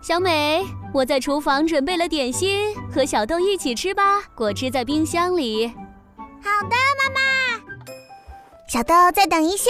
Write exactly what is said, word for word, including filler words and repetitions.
小美，我在厨房准备了点心，和小豆一起吃吧。果汁在冰箱里。 好的，妈妈。小豆，再等一下。